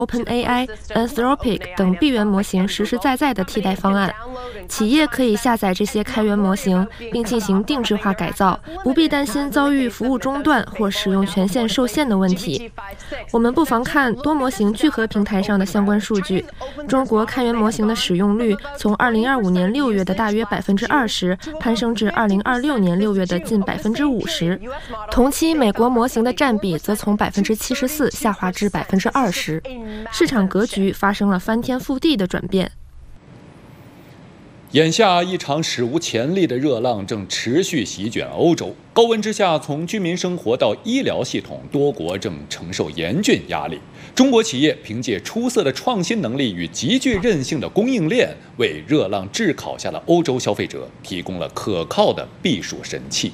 OpenAI、Anthropic 等闭源模型实实在在的替代方案。企业可以下载这些开源模型，并进行定制化改造，不必担心遭遇服务中断或使用权限受限的问题。我们不妨看多模型聚合平台上的相关数据。中国开源模型的使用率从2025年6月的大约20%，攀升至2026年6月的近50%。同期，美国模型的占比则从74%下滑至20%。市场格局发生了翻天覆地的转变。 眼下，一场史无前例的热浪正持续席卷欧洲。高温之下，从居民生活到医疗系统，多国正承受严峻压力。中国企业凭借出色的创新能力与极具韧性的供应链，为热浪炙烤下的欧洲消费者提供了可靠的避暑神器。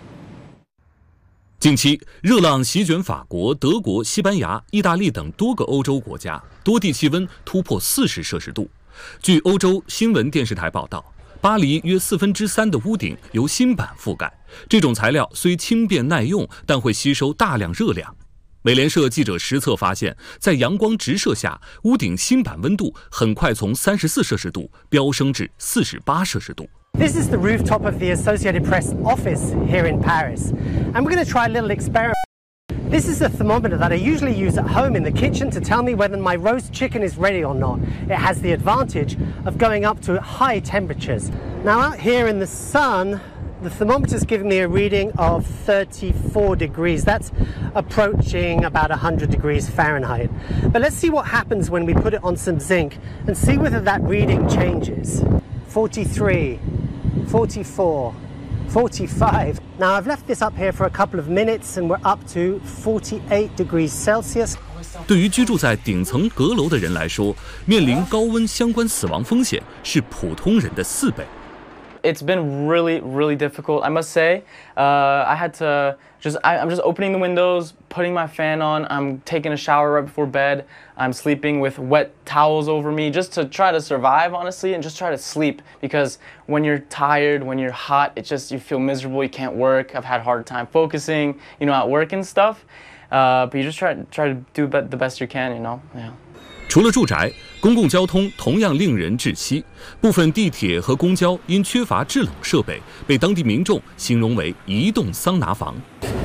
近期，热浪席卷法国、德国、西班牙、意大利等多个欧洲国家，多地气温突破40摄氏度。据欧洲新闻电视台报道，巴黎约3/4的屋顶由锌板覆盖，这种材料虽轻便耐用，但会吸收大量热量。美联社记者实测发现，在阳光直射下，屋顶锌板温度很快从34摄氏度飙升至48摄氏度。 This is the rooftop of the Associated Press office here in Paris, and we're going to try a little experiment. This is a thermometer that I usually use at home in the kitchen to tell me whether my roast chicken is ready or not. It has the advantage of going up to high temperatures. Now out here in the sun, the thermometer's giving me a reading of 34 degrees. That's approaching about 100 degrees Fahrenheit. But let's see what happens when we put it on some zinc and see whether that reading changes. 43, 44, 45. Now I've left this up here for a couple of minutes and we're up to 48 degrees Celsius. 对于居住在顶层阁楼的人来说，面临高温相关死亡风险是普通人的4倍。 It's been really difficult, I must say. I had to I'm just opening the windows, putting my fan on. I'm taking a shower right before bed. I'm sleeping with wet towels over me just to try to survive, honestly, and just try to sleep. Because when you're tired, when you're hot, you feel miserable. You can't work. I've had a hard time focusing, at work and stuff. But you just try to do the best you can, Yeah. 除了住宅，公共交通同样令人窒息。部分地铁和公交因缺乏制冷设备，被当地民众形容为移动桑拿房。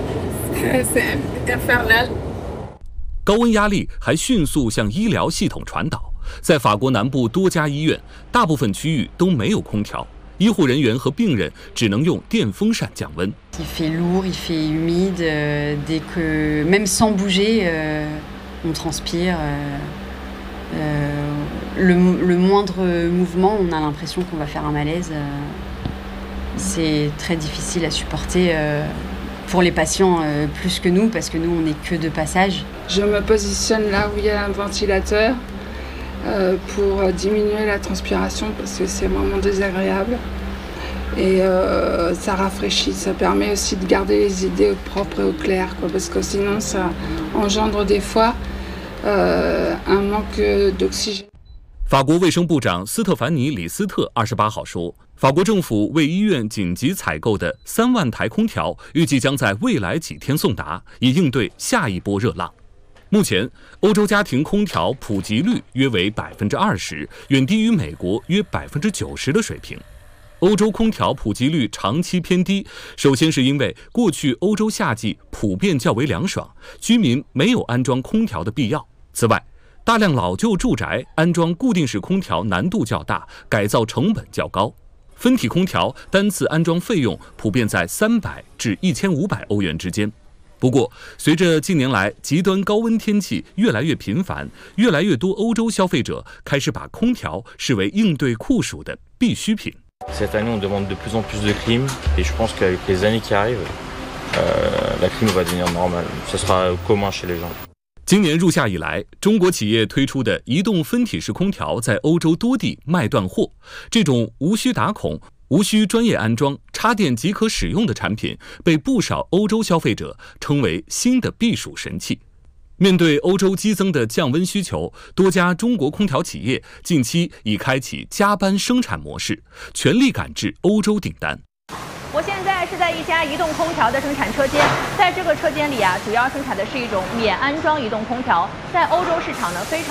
高温压力还迅速向医疗系统传导。在法国南部多家医院，大部分区域都没有空调，医护人员和病人只能用电风扇降温。 Il fait lourd, il fait humide. Dès que même sans bouger, on transpire. Le moindre mouvement, on a l'impression qu'on va faire un malaise. C'est très difficile à supporter pour les patients plus que nous, parce que nous, on n'est que de passage. Je me positionne là où il y a un ventilateur pour diminuer la transpiration, parce que c'est vraiment désagréable. Et ça rafraîchit, ça permet aussi de garder les idées propres et au clair, parce que sinon, ça engendre des fois un manque d'oxygène. 法国卫生部长斯特凡尼·李斯特28号说，法国政府为医院紧急采购的3万台空调，预计将在未来几天送达，以应对下一波热浪。目前，欧洲家庭空调普及率约为20%，远低于美国约90%的水平。欧洲空调普及率长期偏低，首先是因为过去欧洲夏季普遍较为凉爽，居民没有安装空调的必要。此外，大量老旧住宅安装固定式空调难度较大，改造成本较高。分体空调单次安装费用普遍在300至1500欧元之间。不过，随着近年来极端高温天气越来越频繁，越来越多欧洲消费者开始把空调视为应对酷暑的必需品。 Cette année, on demande de plus en plus de clim, et je pense qu'avec les années qui arrivent, la clim va devenir normale. Ce sera commun chez les gens. 今年入夏以来，中国企业推出的移动分体式空调在欧洲多地卖断货。这种无需打孔、无需专业安装、插电即可使用的产品，被不少欧洲消费者称为新的避暑神器。面对欧洲激增的降温需求，多家中国空调企业近期已开启加班生产模式，全力赶制欧洲订单。 我现在是在一家移动空调的生产车间，在这个车间里主要生产的是一种免安装移动空调，在欧洲市场呢非常